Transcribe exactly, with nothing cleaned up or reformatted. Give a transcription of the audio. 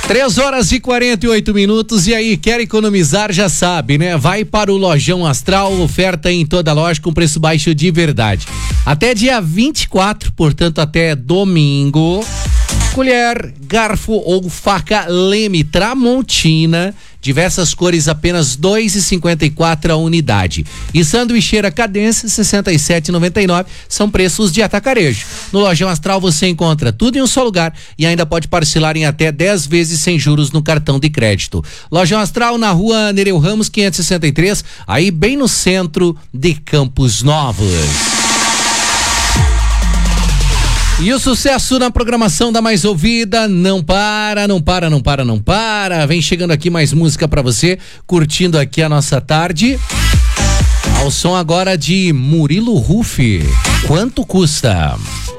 três horas e quarenta e oito minutos. E aí, quer economizar? Já sabe, né? Vai para o Lojão Astral, oferta em toda loja com preço baixo de verdade. Até dia vinte e quatro, portanto até domingo. Colher, garfo ou faca Leme Tramontina, diversas cores, apenas dois reais e cinquenta e quatro centavos a unidade. E sanduicheira Cadência, sessenta e sete reais e noventa e nove centavos, são preços de atacarejo. No Lojão Astral você encontra tudo em um só lugar e ainda pode parcelar em até dez vezes sem juros no cartão de crédito. Lojão Astral na rua Nereu Ramos quinhentos e sessenta e três, aí bem no centro de Campos Novos. E o sucesso na programação da mais ouvida não para, não para, não para, não para. Vem chegando aqui mais música pra você, curtindo aqui a nossa tarde. Ao som agora de Murilo Ruff. Quanto custa?